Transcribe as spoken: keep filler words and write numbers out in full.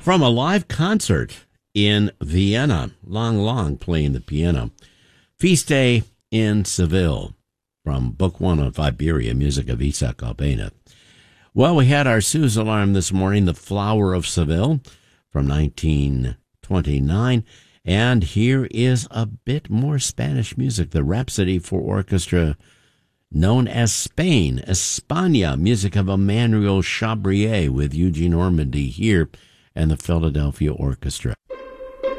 from a live concert in Vienna. Long, long playing the piano. Feast Day in Seville from Book One of Iberia, music of Isaac Albéniz. Well, we had our Suze alarm this morning, The Flower of Seville from nineteen twenty-nine. And here is a bit more Spanish music, the Rhapsody for Orchestra, known as Spain, España, music of Emmanuel Chabrier with Eugene Ormandy here and the Philadelphia Orchestra.